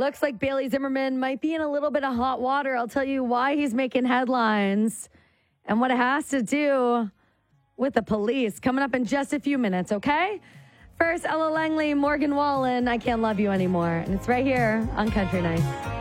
looks like Bailey Zimmerman might be in a little bit of hot water. I'll tell you why he's making headlines and what it has to do with the police. Coming up in just a few minutes, okay? First, Ella Langley, Morgan Wallen, I Can't Love You Anymore. And it's right here on Country Night.